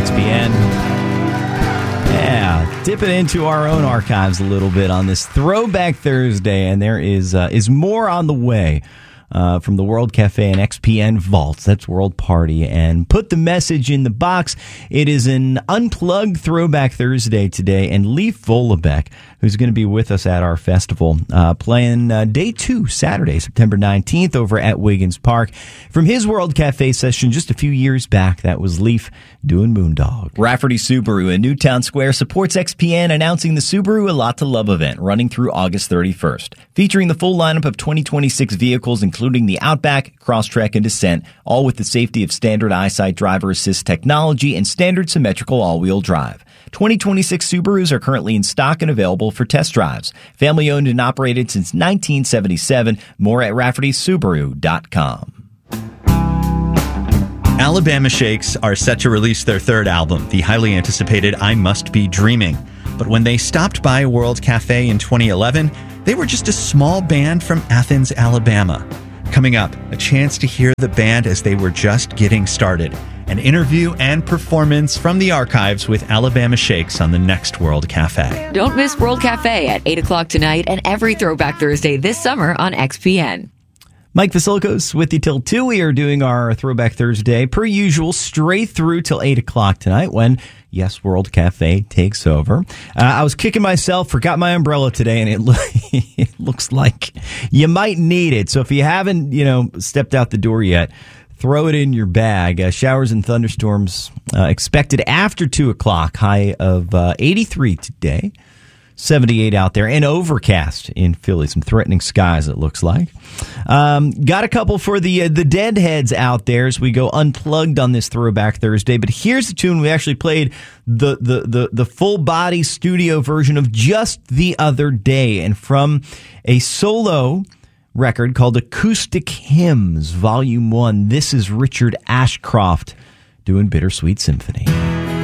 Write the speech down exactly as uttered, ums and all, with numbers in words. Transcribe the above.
X P N. Yeah, dipping into our own archives a little bit on this Throwback Thursday, and there is uh, is more on the way. Uh, from the World Cafe and X P N vaults. That's World Party. And put the message in the box. It is an unplugged Throwback Thursday today. And Leif Vollebeck, who's going to be with us at our festival, uh, playing uh, day two, Saturday, September nineteenth, over at Wiggins Park. From his World Cafe session just a few years back, that was Leif doing Moondog. Rafferty Subaru in Newtown Square supports X P N, announcing the Subaru A Lot to Love event running through August thirty-first. Featuring the full lineup of twenty twenty-six vehicles, including the Outback, Crosstrek, and Descent, all with the safety of standard EyeSight driver assist technology and standard symmetrical all-wheel drive. twenty twenty-six Subarus are currently in stock and available for test drives. Family owned and operated since nineteen seventy-seven. More at Rafferty Subaru dot com. Alabama Shakes are set to release their third album, the highly anticipated I Must Be Dreaming. But when they stopped by World Cafe in twenty eleven, they were just a small band from Athens, Alabama. Coming up, a chance to hear the band as they were just getting started. An interview and performance from the archives with Alabama Shakes on the next World Cafe. Don't miss World Cafe at eight o'clock tonight and every Throwback Thursday this summer on X P N. Mike Vasilikos with you till two. We are doing our Throwback Thursday, per usual, straight through till eight o'clock tonight when, yes, World Cafe takes over. Uh, I was kicking myself, forgot my umbrella today, and it, lo- it looks like you might need it. So if you haven't, you know, stepped out the door yet, throw it in your bag. Uh, showers and thunderstorms uh, expected after two o'clock, high of uh, eighty-three today. seventy-eight out there, and overcast in Philly. Some threatening skies, it looks like. Um, got a couple for the uh, the Deadheads out there as we go unplugged on this Throwback Thursday. But here's the tune we actually played the the the, the full body studio version of just the other day, and from a solo record called Acoustic Hymns Volume One. This is Richard Ashcroft doing Bittersweet Symphony.